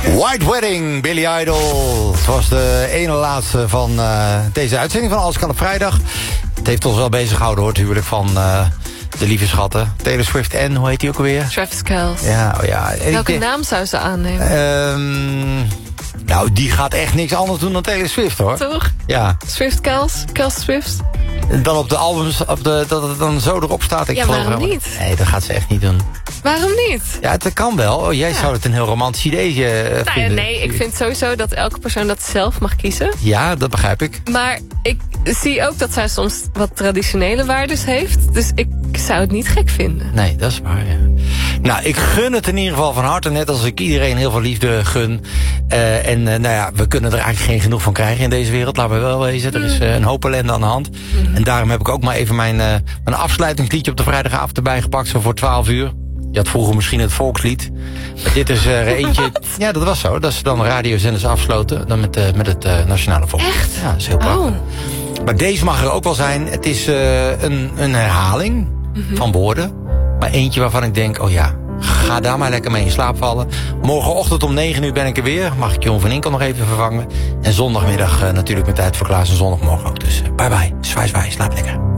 White Wedding, Billy Idol. Het was de ene laatste van deze uitzending van Alles kan op vrijdag. Het heeft ons wel bezig gehouden, hoor, het huwelijk van de lieve schatten. Taylor Swift en, hoe heet die ook alweer? Travis Kelce. Ja, oh ja. Welke naam zou ze aannemen? Nou, die gaat echt niks anders doen dan Taylor Swift, hoor. Toch? Ja. Swift Kelce? Kelce Swift? Dan op de albums, dat het dan zo erop staat. Ik geloof waarom niet? Nee, dat gaat ze echt niet doen. Waarom niet? Ja, het kan wel. Oh, jij zou het een heel romantisch idee vinden. Nee, ik vind sowieso dat elke persoon dat zelf mag kiezen. Ja, dat begrijp ik. Maar ik zie ook dat zij soms wat traditionele waardes heeft. Dus ik zou het niet gek vinden. Nee, dat is waar, ja. Nou, ik gun het in ieder geval van harte. Net als ik iedereen heel veel liefde gun. Nou ja, we kunnen er eigenlijk geen genoeg van krijgen in deze wereld. Laten we wel wezen. Er is een hoop ellende aan de hand. En daarom heb ik ook maar even mijn afsluitingsliedje op de vrijdagavond erbij gepakt. Zo voor 12 uur. Je had vroeger misschien het volkslied. Maar dit is er eentje... Ja, dat was zo. Dat ze dan radiozenders afsloten. Dan met het nationale volkslied. Echt? Ja, dat is heel prachtig. Maar deze mag er ook wel zijn. Het is een herhaling van woorden. Maar eentje waarvan ik denk, oh ja, ga daar maar lekker mee in slaap vallen. Morgenochtend om 9 uur ben ik er weer. Mag ik Jon van Inkel nog even vervangen. En zondagmiddag natuurlijk met tijd voor Klaas en zondagmorgen ook. Dus bye bye, zwaai zwaai, slaap lekker.